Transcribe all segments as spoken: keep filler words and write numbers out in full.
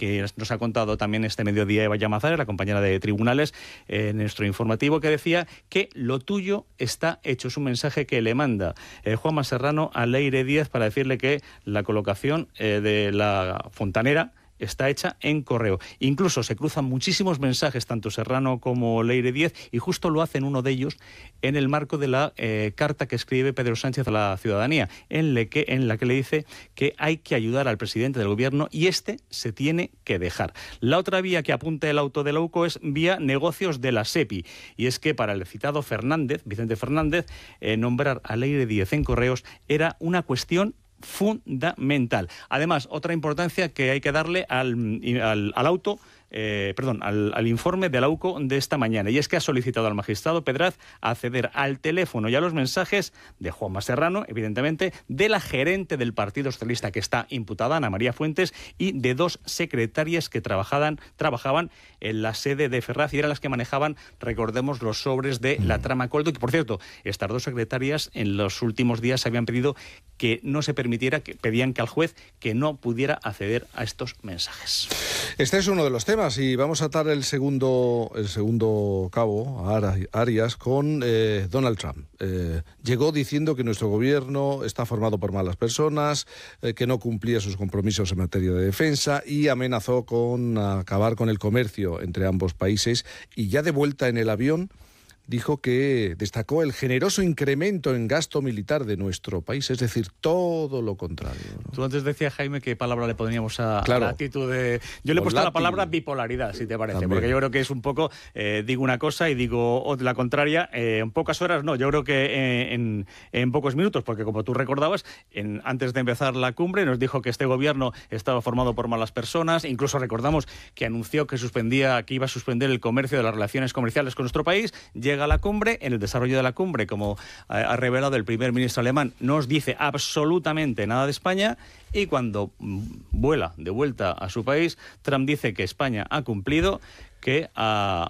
que nos ha contado también este mediodía Eva Llamazares, la compañera de Tribunales, en eh, nuestro informativo, que decía que lo tuyo está hecho. Es un mensaje que le manda eh, Juanma Serrano a Leire Díez para decirle que la colocación eh, de la fontanera está hecha en correo. Incluso se cruzan muchísimos mensajes, tanto Serrano como Leire Díez, y justo lo hacen uno de ellos en el marco de la eh, carta que escribe Pedro Sánchez a la ciudadanía, en la, que, en la que le dice que hay que ayudar al presidente del gobierno y este se tiene que dejar. La otra vía que apunta el auto de la U C O es vía negocios de la SEPI, y es que para el citado Fernández, Vicente Fernández, eh, nombrar a Leire Díez en correos era una cuestión fundamental. Además, otra importancia que hay que darle al, al, al auto, eh, perdón, al, al informe de la U C O de esta mañana, y es que ha solicitado al magistrado Pedraz acceder al teléfono y a los mensajes de Juanma Serrano, evidentemente, de la gerente del Partido Socialista que está imputada, Ana María Fuentes, y de dos secretarias que trabajaban, trabajaban en la sede de Ferraz y eran las que manejaban, recordemos, los sobres de la trama Coldo, que por cierto, estas dos secretarias en los últimos días habían pedido que no se permitiera, que pedían que al juez que no pudiera acceder a estos mensajes. Este es uno de los temas y vamos a atar el segundo, el segundo cabo, a Arias, con eh, Donald Trump. Eh, llegó diciendo que nuestro gobierno está formado por malas personas, eh, que no cumplía sus compromisos en materia de defensa y amenazó con acabar con el comercio entre ambos países, y ya de vuelta en el avión dijo que destacó el generoso incremento en gasto militar de nuestro país, es decir, todo lo contrario, ¿no? Tú antes decías, Jaime, qué palabra le poníamos a, claro. a la actitud de... Yo le he puesto la palabra bipolaridad, si te parece, también. Porque yo creo que es un poco, eh, digo una cosa y digo la contraria, eh, en pocas horas no, yo creo que eh, en, en pocos minutos, porque como tú recordabas, en, antes de empezar la cumbre nos dijo que este gobierno estaba formado por malas personas, incluso recordamos que anunció que suspendía, que iba a suspender el comercio de las relaciones comerciales con nuestro país. Llega a la cumbre, en el desarrollo de la cumbre, como ha revelado el primer ministro alemán, no os dice absolutamente nada de España, y cuando vuela de vuelta a su país, Trump dice que España ha cumplido, que ha,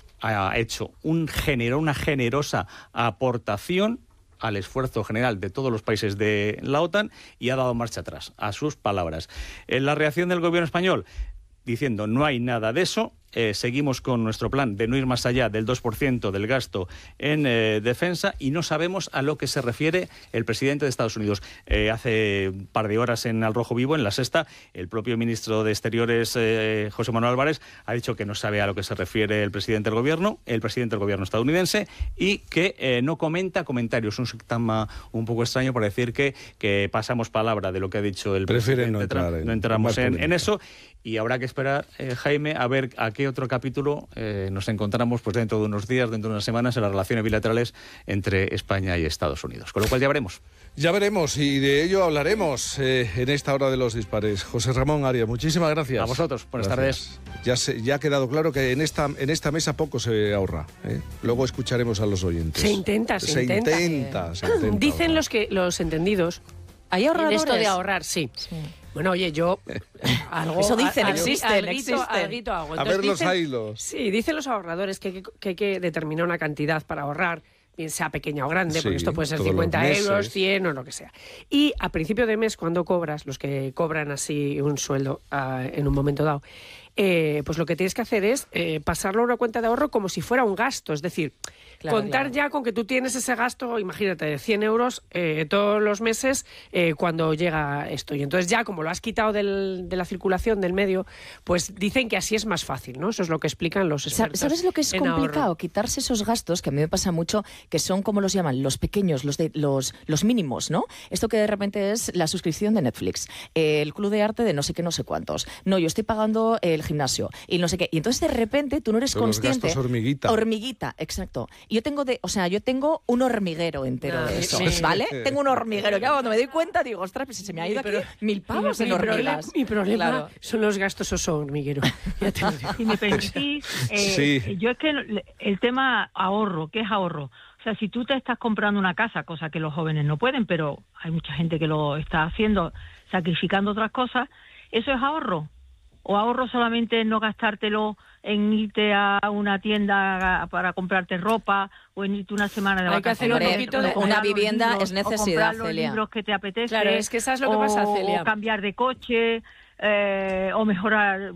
ha hecho un genero, una generosa aportación al esfuerzo general de todos los países de la OTAN y ha dado marcha atrás, a sus palabras. En la reacción del gobierno español, diciendo no hay nada de eso, eh, seguimos con nuestro plan de no ir más allá del dos por ciento del gasto en eh, defensa, y no sabemos a lo que se refiere el presidente de Estados Unidos. Eh, hace un par de horas en Al Rojo Vivo, en La Sexta, el propio ministro de Exteriores, eh, José Manuel Álvarez, ha dicho que no sabe a lo que se refiere el presidente del gobierno, el presidente del gobierno estadounidense, y que eh, no comenta comentarios. Un sintagma un poco extraño para decir que, que pasamos palabra de lo que ha dicho el Prefieren presidente no entrar Trump. en, No entramos en, en, en eso, y habrá que esperar, eh, Jaime, a ver a qué otro capítulo eh, nos encontramos pues dentro de unos días, dentro de unas semanas, en las relaciones bilaterales entre España y Estados Unidos. Con lo cual ya veremos. Ya veremos, y de ello hablaremos eh, en esta hora de los dispares. José Ramón Arias, muchísimas gracias. A vosotros, buenas tardes. Ya, se, ya ha quedado claro que en esta, en esta mesa poco se ahorra, ¿eh? Luego escucharemos a los oyentes. Se intenta, se, se intenta. intenta, se intenta Dicen ahorrar. los, que, los entendidos. ¿Hay ahorradores? En esto de ahorrar, sí. sí. Bueno, oye, yo algo... Eso dicen, algo, existen, alguito, existen. Alguito hago. A Entonces, ver los dicen, hilos. Sí, dicen los ahorradores que, que, que hay que determinar una cantidad para ahorrar, bien sea pequeña o grande, Sí, porque esto puede ser todos cincuenta los meses. euros, cien o lo que sea. Y a principio de mes, cuando cobras, los que cobran así un sueldo uh, en un momento dado, eh, pues lo que tienes que hacer es eh, pasarlo a una cuenta de ahorro como si fuera un gasto, es decir, claro, contar claro. ya con que tú tienes ese gasto, imagínate, de cien euros eh, todos los meses eh, cuando llega esto. Y entonces ya como lo has quitado del, de la circulación del medio, pues dicen que así es más fácil, ¿no? Eso es lo que explican los expertos. ¿Sabes lo que es complicado? Ahorro. Quitarse esos gastos, que a mí me pasa mucho, que son, como los llaman, los pequeños, los de los, los mínimos, ¿no? Esto que de repente es la suscripción de Netflix, eh, el club de arte de no sé qué, no sé cuántos. No, yo estoy pagando el gimnasio y no sé qué. Y entonces de repente tú no eres Son consciente. los gastos hormiguita. Hormiguita, exacto. Y yo tengo de, o sea, yo tengo un hormiguero entero Ah, de eso, sí. ¿vale? Tengo un hormiguero. Ya cuando me doy cuenta digo, ostras, pues se me ha ido Pero- aquí mil pavos mi, en mi problema, hormigas. mi problema Claro. son los gastos oso hormiguero. Ya te lo digo. Si me permitís, eh, Sí. yo es que el tema ahorro, ¿qué es ahorro? O sea, si tú te estás comprando una casa, cosa que los jóvenes no pueden, pero hay mucha gente que lo está haciendo, sacrificando otras cosas, ¿eso es ahorro? ¿O ahorro solamente no gastártelo en irte a una tienda para comprarte ropa o en irte una semana de Hay que hacer un vacaciones? poquito de- o comprar una los vivienda libros, es necesidad, o comprar los Celia. libros que te apetece. Claro, es que sabes lo que o- pasa, Celia. O cambiar de coche, eh, o mejorar